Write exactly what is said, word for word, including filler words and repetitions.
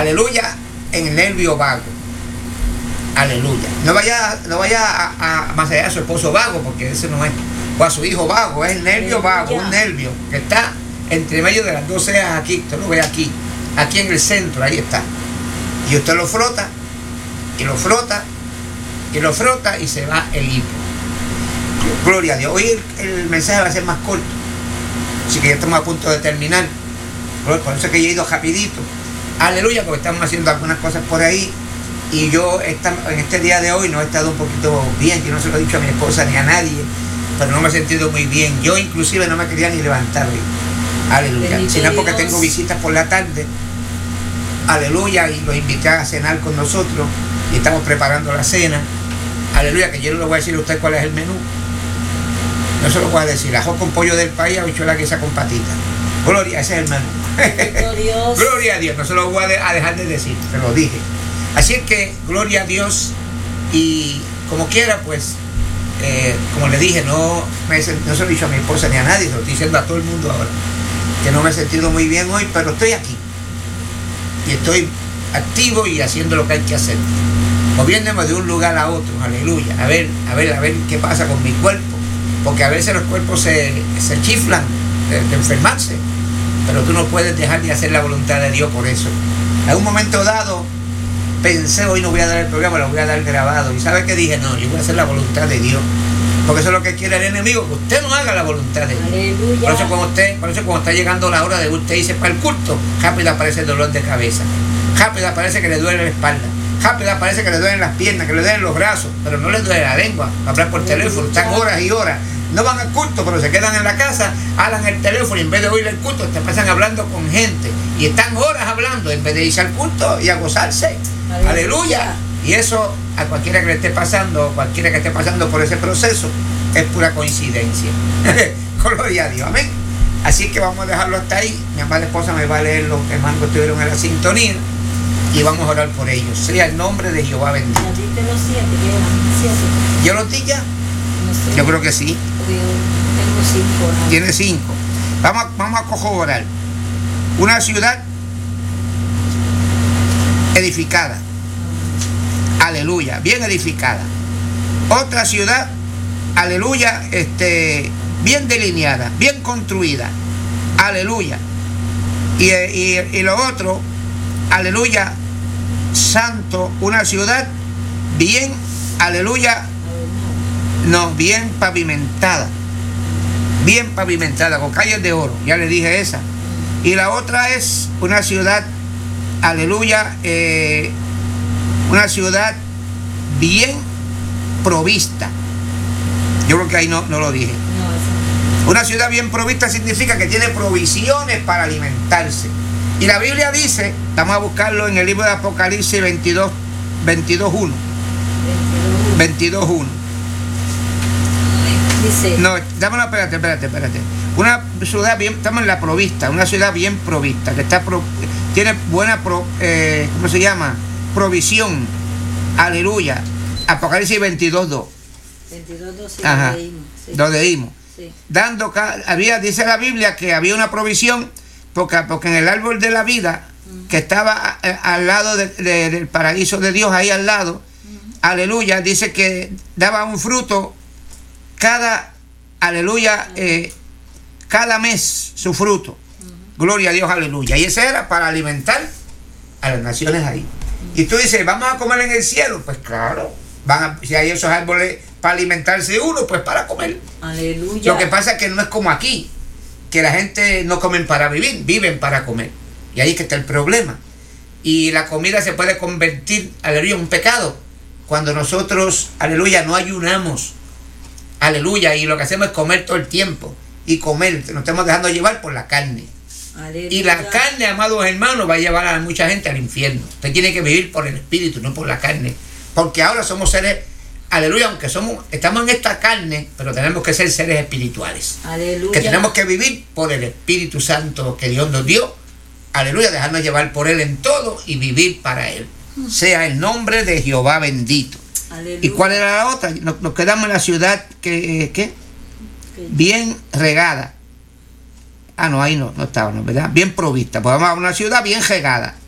aleluya, en el nervio vago. Aleluya. No vaya, no vaya a, a masajear a su esposo vago, porque ese no es, o a su hijo vago, es el nervio aleluya. Vago, un nervio que está entre medio de las dos cejas aquí, usted lo ve aquí, aquí en el centro, ahí está. Y usted lo frota, y lo frota, y lo frota, y se va el hipo. Gloria a Dios. Hoy el, el mensaje va a ser más corto, así que ya estamos a punto de terminar. Por eso es que yo he ido rapidito. Aleluya, porque estamos haciendo algunas cosas por ahí. Y yo esta, en este día de hoy no he estado un poquito bien. Yo no se lo he dicho a mi esposa ni a nadie, pero no me he sentido muy bien. Yo inclusive no me quería ni levantar hoy. Aleluya. Si no es porque tengo visitas por la tarde. Aleluya. Y los invité a cenar con nosotros. Y estamos preparando la cena. Aleluya, que yo no le voy a decir a usted cuál es el menú. No se lo voy a decir. Ajo con pollo del país, habichuela guisa con patita. Gloria, ese es el menú. Dios. Gloria a Dios. No se lo voy a dejar de decir. Se lo dije. Así es que, gloria a Dios, y como quiera, pues, eh, como le dije, no, me, no se lo he dicho a mi esposa ni a nadie, se lo estoy diciendo a todo el mundo ahora, que no me he sentido muy bien hoy, pero estoy aquí, y estoy activo y haciendo lo que hay que hacer, moviéndome de un lugar a otro, aleluya, a ver, a ver, a ver qué pasa con mi cuerpo, porque a veces los cuerpos se, se chiflan de, de enfermarse, pero tú no puedes dejar de hacer la voluntad de Dios por eso. En un momento dado, pensé, hoy no voy a dar el programa, lo voy a dar grabado. ¿Y sabe qué dije? No, yo voy a hacer la voluntad de Dios. Porque eso es lo que quiere el enemigo, que usted no haga la voluntad de Dios. Aleluya. Por eso cuando usted, por eso cuando está llegando la hora de usted irse para el culto, rápido aparece el dolor de cabeza. Rápido aparece que le duele la espalda. Rápido aparece que le duelen las piernas, que le duelen los brazos, pero no le duele la lengua. Hablar por teléfono, están horas y horas. No van al culto, pero se quedan en la casa, hablan el teléfono y en vez de oír el culto, te pasan hablando con gente. Y están horas hablando en vez de irse al culto y a gozarse. Aleluya. Aleluya. Y eso a cualquiera que le esté pasando, cualquiera que esté pasando por ese proceso, es pura coincidencia. Gloria a Dios, amén. Así que vamos a dejarlo hasta ahí. Mi amada esposa me va a leer los hermanos que estuvieron en la sintonía y vamos a orar por ellos. Sea el nombre de Jehová bendito. ¿Yo los di ya? No sé. Yo creo que sí. Tengo cinco. ¿No? Tiene cinco. Vamos, vamos a corroborar. Una ciudad edificada. Aleluya, bien edificada. Otra ciudad, aleluya, este, bien delineada, bien construida. Aleluya. Y, y, y lo otro, aleluya, santo, una ciudad bien, aleluya, no, bien pavimentada. Bien pavimentada, con calles de oro, ya le dije esa. Y la otra es una ciudad, aleluya, eh, una ciudad bien provista. Yo creo que ahí no, no lo dije. Una ciudad bien provista significa que tiene provisiones para alimentarse. Y la Biblia dice, vamos a buscarlo en el libro de Apocalipsis veintidós, veintidós uno. veintidós uno. Dice. No, dámelo, espérate, espérate, espérate. Una ciudad bien, estamos en la provista, una ciudad bien provista, que está pro, tiene buena, pro, eh, ¿cómo se llama? Provisión. Aleluya. Apocalipsis veintidós dos. veintidós dos, sí, ajá, lo leímos. Sí. Lo leímos. Sí. Dando, había, dice la Biblia que había una provisión porque, porque en el árbol de la vida, uh-huh, que estaba a, a, al lado de, de, del paraíso de Dios, ahí al lado, uh-huh, aleluya, dice que daba un fruto cada, aleluya, uh-huh, eh, cada mes su fruto. Uh-huh. Gloria a Dios, aleluya. Y ese era para alimentar a las naciones ahí. Uh-huh. Y tú dices, ¿vamos a comer en el cielo? Pues claro, van a, si hay esos árboles para alimentarse uno, pues para comer. Aleluya. Lo que pasa es que no es como aquí, que la gente no comen para vivir, viven para comer. Y ahí es que está el problema. Y la comida se puede convertir, aleluya, en un pecado cuando nosotros, aleluya, no ayunamos. Aleluya, y lo que hacemos es comer todo el tiempo. Y comer, nos estamos dejando llevar por la carne. Aleluya. Y la carne, amados hermanos, va a llevar a mucha gente al infierno. Usted tiene que vivir por el espíritu, no por la carne. Porque ahora somos seres, aleluya, aunque somos, estamos en esta carne, pero tenemos que ser seres espirituales. Aleluya. Que tenemos que vivir por el Espíritu Santo que Dios nos dio. Aleluya, dejarnos llevar por Él en todo y vivir para Él. Sea el nombre de Jehová bendito. Aleluya. ¿Y cuál era la otra? Nos, nos quedamos en la ciudad que, ¿qué? Bien regada. Ah, no, ahí no, no estábamos, ¿verdad? Bien provista. Pues vamos a una ciudad bien regada.